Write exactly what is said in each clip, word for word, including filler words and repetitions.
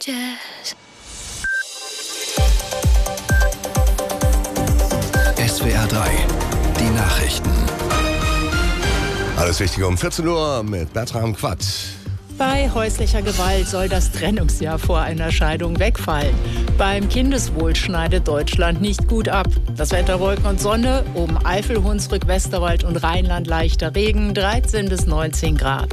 Jazz. S W R drei, die Nachrichten. Alles Wichtige um vierzehn Uhr mit Bertram Quatt. Bei häuslicher Gewalt soll das Trennungsjahr vor einer Scheidung wegfallen. Beim Kindeswohl schneidet Deutschland nicht gut ab. Das Wetter Wolken und Sonne, um Eifel, Hunsrück, Westerwald und Rheinland leichter Regen, dreizehn bis neunzehn Grad.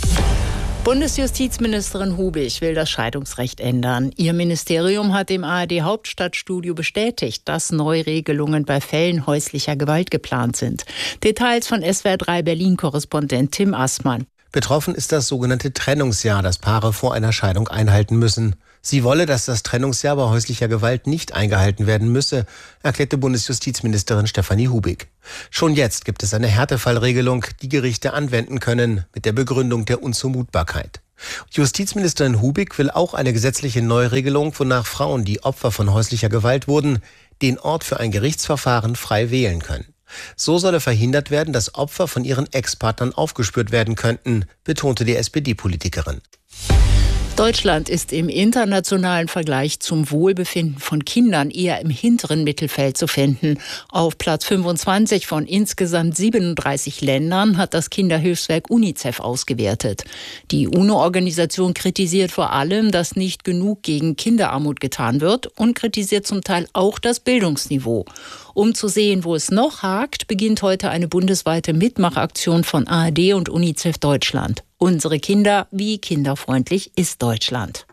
Bundesjustizministerin Hubig will das Scheidungsrecht ändern. Ihr Ministerium hat dem A R D-Hauptstadtstudio bestätigt, dass Neuregelungen bei Fällen häuslicher Gewalt geplant sind. Details von S W R drei Berlin-Korrespondent Tim Assmann. Betroffen ist das sogenannte Trennungsjahr, das Paare vor einer Scheidung einhalten müssen. Sie wolle, dass das Trennungsjahr bei häuslicher Gewalt nicht eingehalten werden müsse, erklärte Bundesjustizministerin Stefanie Hubig. Schon jetzt gibt es eine Härtefallregelung, die Gerichte anwenden können, mit der Begründung der Unzumutbarkeit. Justizministerin Hubig will auch eine gesetzliche Neuregelung, wonach Frauen, die Opfer von häuslicher Gewalt wurden, den Ort für ein Gerichtsverfahren frei wählen können. So solle verhindert werden, dass Opfer von ihren Ex-Partnern aufgespürt werden könnten, betonte die S P D-Politikerin. Deutschland ist im internationalen Vergleich zum Wohlbefinden von Kindern eher im hinteren Mittelfeld zu finden. Auf Platz fünfundzwanzig von insgesamt siebenunddreißig Ländern hat das Kinderhilfswerk UNICEF ausgewertet. Die UNO-Organisation kritisiert vor allem, dass nicht genug gegen Kinderarmut getan wird und kritisiert zum Teil auch das Bildungsniveau. Um zu sehen, wo es noch hakt, beginnt heute eine bundesweite Mitmachaktion von A R D und UNICEF Deutschland. Unsere Kinder, wie kinderfreundlich ist Deutschland?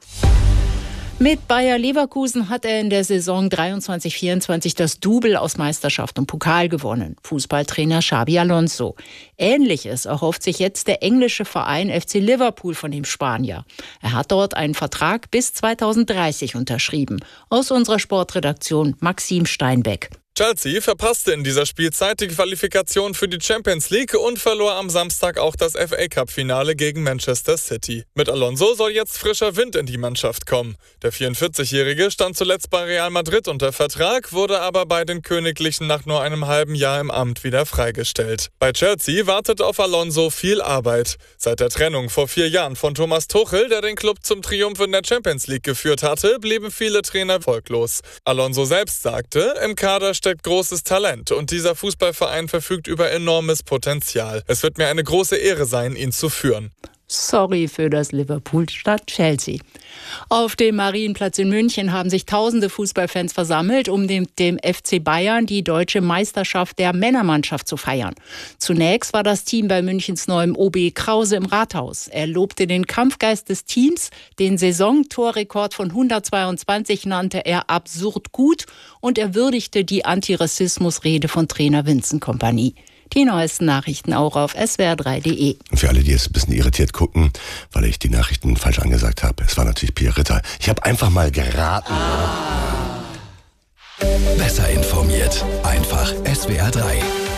Mit Bayer Leverkusen hat er in der Saison dreiundzwanzig vierundzwanzig das Double aus Meisterschaft und Pokal gewonnen. Fußballtrainer Xabi Alonso. Ähnliches erhofft sich jetzt der englische Verein F C Liverpool von dem Spanier. Er hat dort einen Vertrag bis zweitausenddreißig unterschrieben. Aus unserer Sportredaktion Maxim Steinbeck. Chelsea verpasste in dieser Spielzeit die Qualifikation für die Champions League und verlor am Samstag auch das F A-Cup-Finale gegen Manchester City. Mit Alonso soll jetzt frischer Wind in die Mannschaft kommen. Der vierundvierzigjährige stand zuletzt bei Real Madrid unter Vertrag, wurde aber bei den Königlichen nach nur einem halben Jahr im Amt wieder freigestellt. Bei Chelsea wartet auf Alonso viel Arbeit. Seit der Trennung vor vier Jahren von Thomas Tuchel, der den Club zum Triumph in der Champions League geführt hatte, blieben viele Trainer erfolglos. Alonso selbst sagte, im Kader steckt großes Talent und dieser Fußballverein verfügt über enormes Potenzial. Es wird mir eine große Ehre sein, ihn zu führen. Sorry für das Liverpool statt Chelsea. Auf dem Marienplatz in München haben sich tausende Fußballfans versammelt, um dem, dem F C Bayern die deutsche Meisterschaft der Männermannschaft zu feiern. Zunächst war das Team bei Münchens neuem O B Krause im Rathaus. Er lobte den Kampfgeist des Teams, den Saisontorrekord von hundertzweiundzwanzig nannte er absurd gut und er würdigte die Antirassismusrede von Trainer Vincent Kompany. Die neuesten Nachrichten auch auf S W R drei punkt de. Für alle, die jetzt ein bisschen irritiert gucken, weil ich die Nachrichten falsch angesagt habe, es war natürlich Pia Ritter. Ich habe einfach mal geraten. Ah. Besser informiert, einfach S W R drei.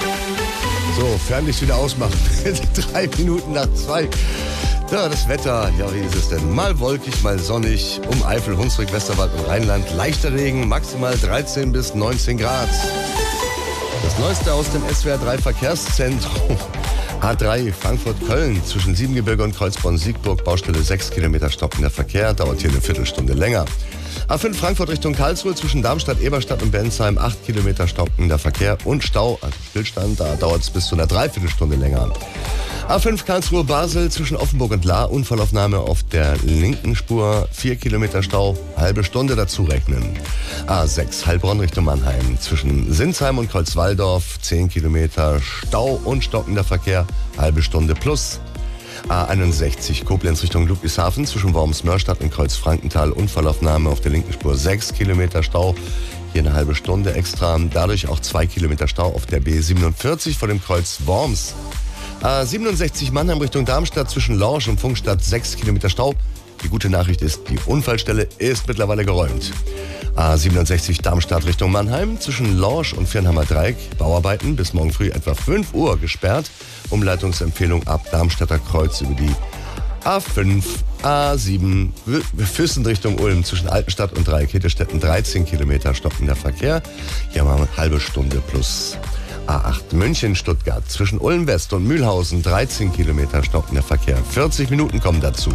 So, Fernlicht wieder ausmachen. Drei Minuten nach zwei. Ja, das Wetter, ja, wie ist es denn? Mal wolkig, mal sonnig. Um Eifel, Hunsrück, Westerwald und Rheinland leichter Regen, maximal dreizehn bis neunzehn Grad. Das Neueste aus dem S W R drei Verkehrszentrum. A drei Frankfurt-Köln zwischen Siebengebirge und Kreuzborn-Siegburg. Baustelle sechs Kilometer stockender Verkehr. Dauert hier eine Viertelstunde länger. A fünf Frankfurt Richtung Karlsruhe zwischen Darmstadt, Eberstadt und Bensheim. acht Kilometer stockender Verkehr und Stau. Also Stillstand, da dauert es bis zu einer Dreiviertelstunde länger. A fünf Karlsruhe-Basel zwischen Offenburg und Lahr. Unfallaufnahme auf der linken Spur. vier Kilometer Stau. Halbe Stunde dazu rechnen. A sechs Heilbronn Richtung Mannheim zwischen Sinsheim und Kreuzwaldorf. zehn Kilometer Stau und stockender Verkehr. Halbe Stunde plus. A einundsechzig Koblenz Richtung Ludwigshafen zwischen Worms-Mörstadt und Kreuzfrankenthal. Unfallaufnahme auf der linken Spur. sechs Kilometer Stau. Hier eine halbe Stunde extra. Dadurch auch zwei Kilometer Stau auf der B siebenundvierzig vor dem Kreuz Worms. A siebenundsechzig Mannheim Richtung Darmstadt zwischen Lorsch und Funkstadt. sechs Kilometer Stau. Die gute Nachricht ist, die Unfallstelle ist mittlerweile geräumt. A siebenundsechzig Darmstadt Richtung Mannheim zwischen Lorsch und Viernheimer Dreieck. Bauarbeiten bis morgen früh etwa fünf Uhr gesperrt. Umleitungsempfehlung ab Darmstädter Kreuz über die A fünf, A sieben, Füssen Richtung Ulm zwischen Altenstadt und Dreieck-Hedestätten. dreizehn Kilometer stockender Verkehr. Hier haben wir eine halbe Stunde plus. A acht München-Stuttgart zwischen Ulm West und Mühlhausen. dreizehn Kilometer stockender Verkehr. vierzig Minuten kommen dazu.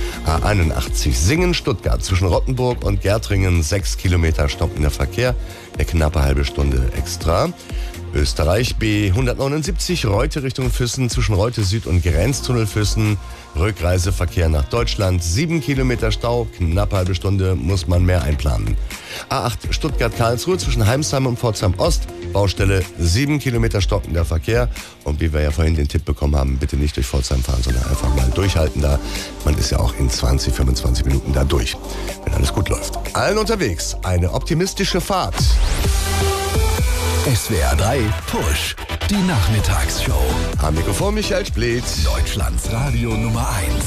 A einundachtzig Singen-Stuttgart zwischen Rottenburg und Gärtringen, sechs Kilometer stockender Verkehr, eine knappe halbe Stunde extra. Österreich B hundertneunundsiebzig, Reute Richtung Füssen zwischen Reute Süd und Grenztunnel Füssen. Rückreiseverkehr nach Deutschland, sieben Kilometer Stau, knappe halbe Stunde, muss man mehr einplanen. A acht Stuttgart-Karlsruhe zwischen Heimsheim und Pforzheim Ost, Baustelle, sieben Kilometer stockender Verkehr. Und wie wir ja vorhin den Tipp bekommen haben, bitte nicht durch Pforzheim fahren, sondern einfach mal durchhalten da. Man ist ja auch in zwanzig, fünfundzwanzig Minuten da durch, wenn alles gut läuft. Allen unterwegs, eine optimistische Fahrt. S W R drei Push, die Nachmittagsshow. Am Mikrofon Michael Splitt. Deutschlands Radio Nummer eins.